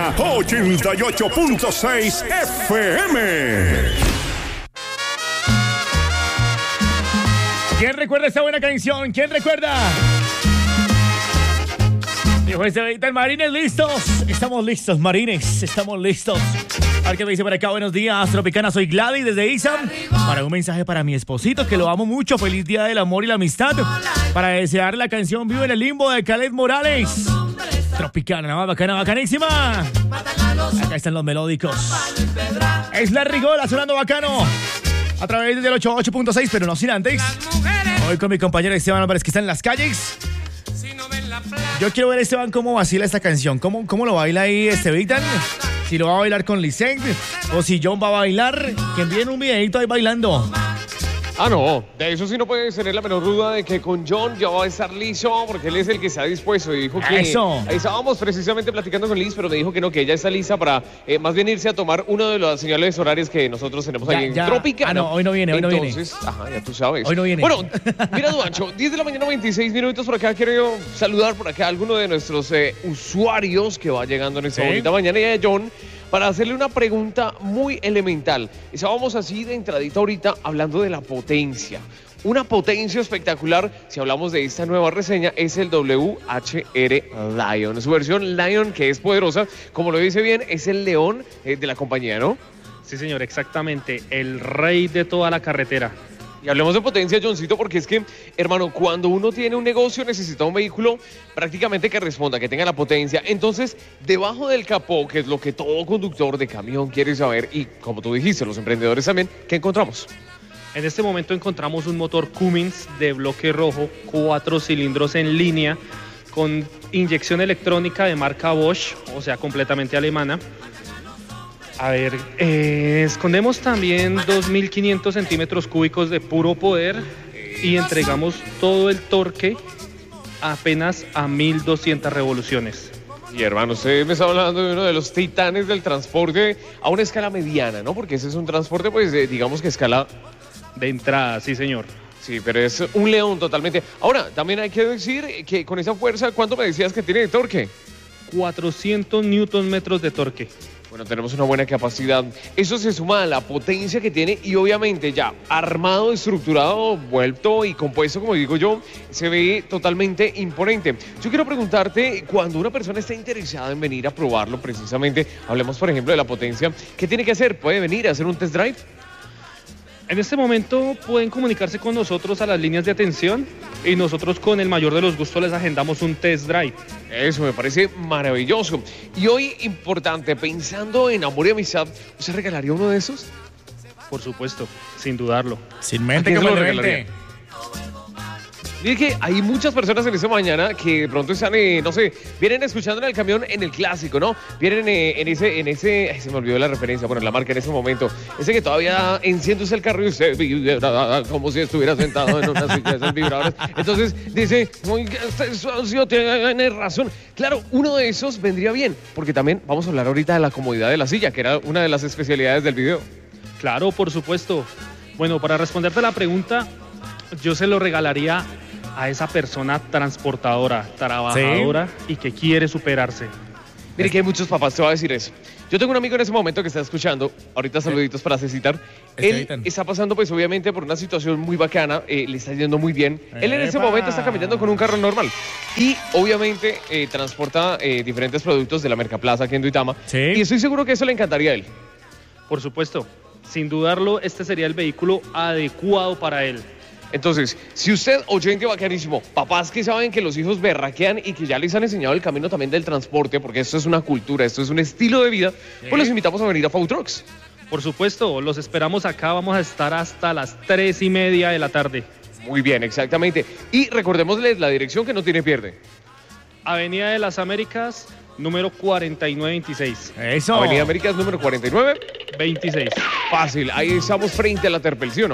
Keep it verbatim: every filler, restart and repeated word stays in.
Mega ochenta y ocho punto seis F M. ¿Quién recuerda esta buena canción? ¿Quién recuerda? Dijo este Vital, Marines, listos. Estamos listos, Marines, estamos listos. A ver qué me dice por acá. Buenos días, Tropicana. Soy Gladys desde Isam. Para un mensaje para mi esposito, que lo amo mucho. Feliz Día del Amor y la Amistad. Para desear la canción Vivo en el Limbo de Khaled Morales. Tropicana, nada más bacana, bacanísima. Acá están los melódicos. Es la Rigola sonando bacano. A través del ochenta y ocho punto seis, pero no sin antes. Hoy con mi compañero Esteban Álvarez, que está en las calles. Yo quiero ver, Esteban, cómo vacila esta canción. ¿Cómo, cómo lo baila ahí Estevitan? Si lo va a bailar con Lisette o si John va a bailar. Que envíen un videito ahí bailando. Ah, no, de eso sí no puede tener la menor duda de que con John ya va a estar listo, porque él es el que se ha dispuesto y dijo que... Eso. Ahí estábamos precisamente platicando con Liz, pero me dijo que no, que ella está lista para eh, más bien irse a tomar uno de las señales horarias que nosotros tenemos Ya, ahí en ya. Tropicana. Ah, no, hoy no viene, hoy no viene. Entonces, ajá, ya tú sabes. Hoy no viene. Bueno, mira, Duancho, diez de la mañana, veintiséis minutos por acá. Quiero saludar por acá a alguno de nuestros eh, usuarios que va llegando en esta ¿Sí? bonita mañana. Y a John, para hacerle una pregunta muy elemental. Estábamos así de entradita ahorita hablando de la potencia. Una potencia espectacular, si hablamos de esta nueva reseña, es el W H R Lion. Su versión Lion, que es poderosa, como lo dice bien, es el león eh, de la compañía, ¿no? Sí, señor, exactamente. El rey de toda la carretera. Y hablemos de potencia, Johncito, porque es que, hermano, cuando uno tiene un negocio necesita un vehículo prácticamente que responda, que tenga la potencia. Entonces, debajo del capó, que es lo que todo conductor de camión quiere saber, y como tú dijiste, los emprendedores también, ¿qué encontramos? En este momento encontramos un motor Cummins de bloque rojo, cuatro cilindros en línea, con inyección electrónica de marca Bosch, o sea, completamente alemana. A ver, eh, escondemos también dos mil quinientos centímetros cúbicos de puro poder y entregamos todo el torque apenas a mil doscientas revoluciones. Y hermano, usted me está hablando de uno de los titanes del transporte a una escala mediana, ¿no? Porque ese es un transporte, pues, eh, digamos que escala... De entrada, sí, señor. Sí, pero es un león totalmente. Ahora, también hay que decir que con esa fuerza, ¿cuánto me decías que tiene de torque? cuatrocientos newton metros de torque. Bueno, tenemos una buena capacidad. Eso se suma a la potencia que tiene y obviamente ya armado, estructurado, vuelto y compuesto, como digo yo, se ve totalmente imponente. Yo quiero preguntarte, cuando una persona está interesada en venir a probarlo precisamente, hablemos por ejemplo de la potencia, ¿qué tiene que hacer? ¿Puede venir a hacer un test drive? En este momento pueden comunicarse con nosotros a las líneas de atención y nosotros con el mayor de los gustos les agendamos un test drive. Eso me parece maravilloso. Y hoy, importante, pensando en amor y amistad, ¿usted regalaría uno de esos? Por supuesto, sin dudarlo. Sin mente, ¿A quién como se lo el regalaría? mente. Mire que hay muchas personas en esta mañana que de pronto están, eh, no sé, vienen escuchando en el camión en el clásico, ¿no? Vienen eh, en ese, en ese, ay, se me olvidó la referencia, bueno, la marca en ese momento. Ese que todavía enciende usted el carro y usted vibra como si estuviera sentado en una silla de esas vibradoras. Entonces dice, oiga, este socio tiene razón. Claro, uno de esos vendría bien, porque también vamos a hablar ahorita de la comodidad de la silla, que era una de las especialidades del video. Claro, por supuesto. Bueno, para responderte a la pregunta, yo se lo regalaría a esa persona transportadora, trabajadora, ¿sí? Y que quiere superarse. Mire que hay muchos papás, te voy a decir eso. Yo tengo un amigo en ese momento que está escuchando, ahorita saluditos para Cecitar. Él está pasando pues obviamente por una situación muy bacana, eh, le está yendo muy bien. Él en ese momento está caminando con un carro normal y obviamente eh, transporta eh, diferentes productos de la Mercaplaza aquí en Duitama. ¿Sí? Y estoy seguro que eso le encantaría a él. Por supuesto, sin dudarlo, este sería el vehículo adecuado para él. Entonces, si usted, oyente bacanísimo, papás que saben que los hijos berraquean y que ya les han enseñado el camino también del transporte, porque esto es una cultura, esto es un estilo de vida, ¿sí? Pues los invitamos a venir a Food Trucks. Por supuesto, los esperamos acá, vamos a estar hasta las tres y media de la tarde. Muy bien, exactamente. Y recordémosles la dirección que no tiene pierde. Avenida de las Américas, número cuarenta y nueve veintiséis. Eso. Avenida Américas, número cuarenta y nueve veintiséis. Fácil, ahí estamos frente a la Terpel, ¿sí o no?